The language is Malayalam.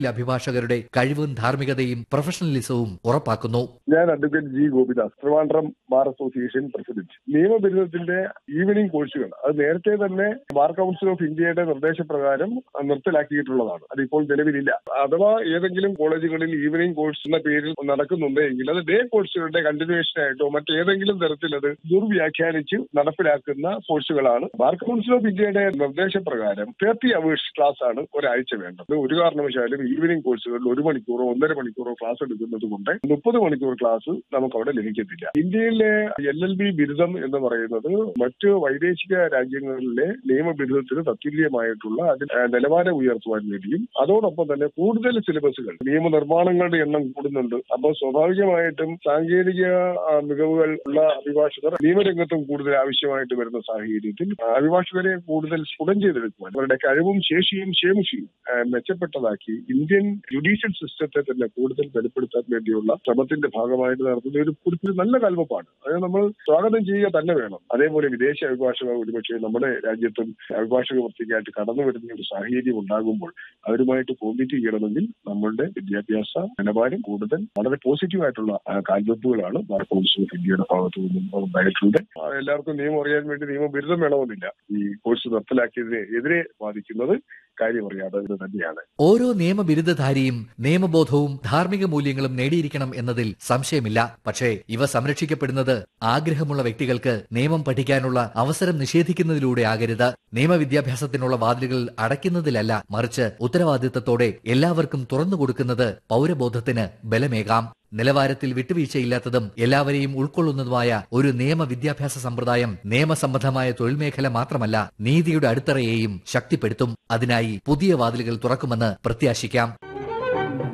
അഭിഭാഷകരുടെ കഴിവും ധാർമ്മികതയും പ്രൊഫഷണലിസവും ഉറപ്പാക്കുന്നു. ഞാൻ advocate G Gopidas, Trivandrum bar association president. നിയമബിരുദത്തിന്റെ evening കോഴ്സുകൾ അത് നേരത്തെ തന്നെ ബാർ കൗൺസിൽ ഓഫ് ഇന്ത്യയുടെ നിർദ്ദേശപ്രകാരം നിർത്തലാക്കിയിട്ടുള്ളതാണ്. അതിപ്പോൾ നിലവിലില്ല. അഥവാ ഏതെങ്കിലും കോളേജുകളിൽ ഈവനിംഗ് കോഴ്സ് എന്ന പേരിൽ നടക്കുന്നുണ്ടെങ്കിൽ അത് ഡേ കോഴ്സുകളുടെ കണ്ടിന്യൂവേഷൻ ആയിട്ടോ മറ്റേതെങ്കിലും തരത്തിൽ അത് ദുർവ്യാഖ്യാനിച്ച് നടപ്പിലാക്കുന്ന കോഴ്സുകളാണ്. ബാർ കൗൺസിൽ ഓഫ് ഇന്ത്യയുടെ നിർദ്ദേശപ്രകാരം 30 hours ക്ലാസ് ആണ് ഒരാഴ്ച വേണ്ടത്. ഒരു കാരണവശാലും ഈവനിംഗ് കോഴ്സുകളിൽ 1 മണിക്കൂറോ 1.5 മണിക്കൂറോ ക്ലാസ് എടുക്കുന്നത് കൊണ്ട് 30 മണിക്കൂർ ക്ലാസ് നമുക്ക് അവിടെ ലഭിക്കത്തില്ല. ഇന്ത്യയിലെ LLB ബിരുദം എന്ന് പറയുന്നത് മറ്റ് വൈദേശിക രാജ്യങ്ങളിലെ നിയമബിരുദത്തിന് തത്തുല്യമായിട്ടുള്ള നിലവാരം ഉയർത്തുവാൻ വേണ്ടിയും അതോടൊപ്പം തന്നെ കൂടുതൽ സിലബസുകൾ നിയമനിർമ്മാണങ്ങളുടെ എണ്ണം കൂടുന്നുണ്ട്. അപ്പോൾ സ്വാഭാവികമായിട്ടും സാങ്കേതിക മികവുകൾ ഉള്ള അഭിഭാഷകർ നിയമരംഗത്തും കൂടുതൽ ആവശ്യമായിട്ട് വരുന്ന സാഹചര്യത്തിൽ അഭിഭാഷകരെ കൂടുതൽ സ്ഫുടം ചെയ്തെടുക്കുവാൻ അവരുടെ കഴിവും ശേഷിയും ക്ഷേമശിയും മെച്ചപ്പെട്ടതാക്കി ഇന്ത്യൻ ജുഡീഷ്യൽ സിസ്റ്റത്തെ തന്നെ കൂടുതൽ ബലപ്പെടുത്താൻ വേണ്ടിയുള്ള ശ്രമത്തിന്റെ ഭാഗമായിട്ട് നടത്തുന്ന ഒരു നല്ല കാൽവെപ്പാണ്. അത് നമ്മൾ സ്വാഗതം ചെയ്യുക തന്നെ വേണം. അതേപോലെ വിദേശ അഭിഭാഷകർ ഒരുപക്ഷെ നമ്മുടെ രാജ്യത്തും അഭിഭാഷക വൃത്തിക്കായിട്ട് കടന്നു വരുന്ന ഒരു സാഹചര്യം ഉണ്ടാകുമ്പോൾ അവരുമായിട്ട് കോമ്പീറ്റ് ചെയ്യണമെങ്കിൽ നമ്മളുടെ വിദ്യാഭ്യാസ നിലവാരം കൂടുതൽ വളരെ പോസിറ്റീവായിട്ടുള്ള കാൽവെപ്പുകളാണ് ബാർ കൗൺസിൽ ഓഫ് ഇന്ത്യയുടെ ഭാഗത്തു നിന്നും ഉണ്ടായിട്ടുള്ളത്. എല്ലാവർക്കും നിയമം അറിയാൻ വേണ്ടി നിയമബിരുദം വേണമെന്നില്ല. ഈ കോഴ്സ് നിർത്തലാക്കിയതിനെ എതിരെ വാദിക്കുന്നത് കാര്യമറിയാതെ തന്നെയാണ്. ഓരോ നിയമബിരുദധാരിയും നിയമബോധവും ധാർമ്മിക മൂല്യങ്ങളും നേടിയിരിക്കണം എന്നതിൽ സംശയമില്ല. പക്ഷേ ഇവ സംരക്ഷിക്കപ്പെടുന്നത് ആഗ്രഹമുള്ള വ്യക്തികൾക്ക് നിയമം പഠിക്കാനുള്ള അവസരം നിഷേധിക്കുന്നതിലൂടെ ആകരുത്. നിയമവിദ്യാഭ്യാസത്തിനുള്ള വാതിലുകൾ അടയ്ക്കുന്നതിലല്ല, മറിച്ച് ഉത്തരവാദിത്തത്തോടെ എല്ലാവർക്കും തുറന്നു കൊടുക്കുന്നത് പൗരബോധത്തിന് ബലമേകാം. നിലവാരത്തിൽ വിട്ടുവീഴ്ചയില്ലാത്തതും എല്ലാവരെയും ഉൾക്കൊള്ളുന്നതുമായ ഒരു നിയമ വിദ്യാഭ്യാസ സമ്പ്രദായം നിയമസംബന്ധമായ തൊഴിൽ മേഖല മാത്രമല്ല, നീതിയുടെ അടിത്തറയെയും ശക്തിപ്പെടുത്തും. അതിനായി പുതിയ വാതിലുകൾ തുറക്കുമെന്ന് പ്രത്യാശിക്കാം.